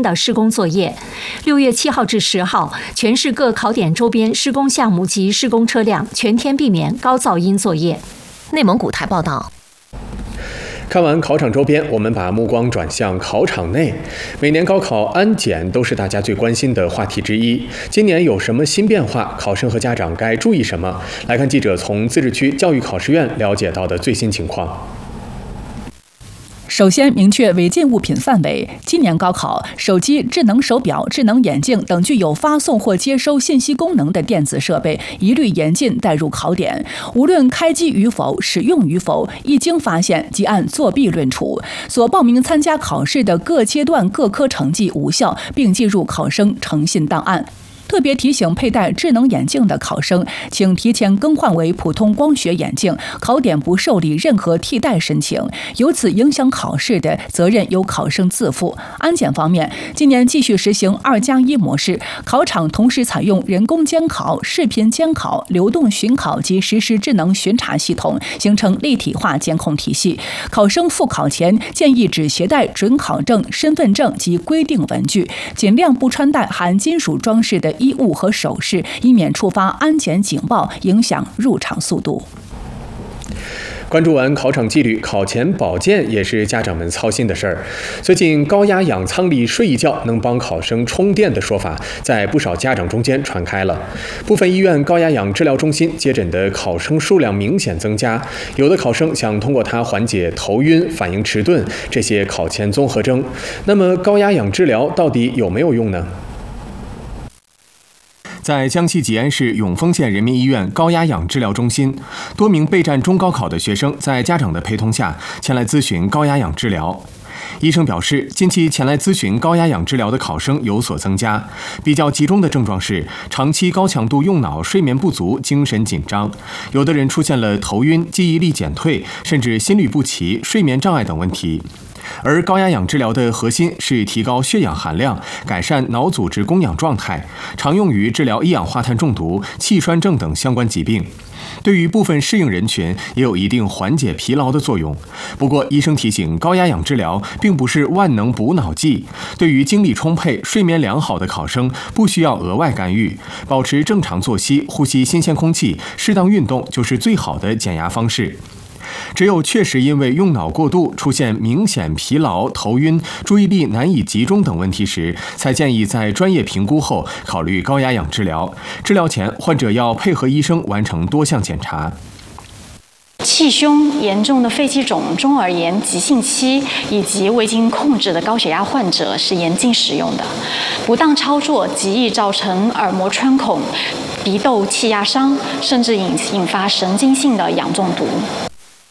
的施工作业。6月7号至10号，全市各考点周边施工项目及施工车辆全天避免高噪音作业。 内蒙古台报道。 看完考场周边，我们把目光转向考场内。每年高考安检都是大家最关心的话题之一。今年有什么新变化？考生和家长该注意什么？来看记者从自治区教育考试院了解到的最新情况。 首先明确违禁物品范围。今年高考，手机、智能手表、智能眼镜等具有发送或接收信息功能的电子设备，一律严禁带入考点。无论开机与否、使用与否，一经发现即按作弊论处。所报名参加考试的各阶段各科成绩无效，并记入考生诚信档案。特别提醒佩戴智能眼镜的考生，请提前更换为普通光学眼镜，考点不受理任何替代申请。由此影响考试的责任由考生自负。安检方面，今年继续实行2+1模式，考场同时采用人工监考、视频监考、流动巡考及实时智能巡查系统，形成立体化监控体系。考生赴考前建议只携带准考证、身份证及规定文具，尽量不穿戴含金属装饰的衣物和首饰，以免触发安检警报，影响入场速度。 关注完考场纪律，考前保健也是家长们操心的事儿。最近高压氧舱里睡一觉能帮考生充电的说法，在不少家长中间传开了。部分医院高压氧治疗中心接诊的考生数量明显增加，有的考生想通过它缓解头晕、反应迟钝这些考前综合征。那么高压氧治疗到底有没有用呢？在江西吉安市永丰县人民医院高压氧治疗中心，多名备战中高考的学生在家长的陪同下前来咨询高压氧治疗。医生表示，近期前来咨询高压氧治疗的考生有所增加，比较集中的症状是长期高强度用脑、睡眠不足、精神紧张，有的人出现了头晕、记忆力减退，甚至心律不齐、睡眠障碍等问题。而高压氧治疗的核心是提高血氧含量，改善脑组织供氧状态，常用于治疗一氧化碳中毒、气栓症等相关疾病。对于部分适应人群也有一定缓解疲劳的作用。不过，医生提醒，高压氧治疗并不是万能补脑剂，对于精力充沛、睡眠良好的考生，不需要额外干预，保持正常作息，呼吸新鲜空气，适当运动就是最好的减压方式。只有确实因为用脑过度出现明显疲劳、头晕、注意力难以集中等问题时，才建议在专业评估后考虑高压氧治疗。治疗前，患者要配合医生完成多项检查。 气胸、严重的肺气肿、中耳炎急性期以及未经控制的高血压患者是严禁使用的。不当操作极易造成耳膜穿孔、鼻窦气压伤，甚至引发神经性的氧中毒。